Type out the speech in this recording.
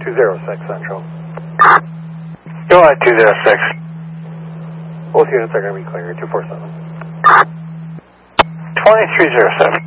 206 Central. Go ahead, 206. Both units are going to be clear, 247. 2307.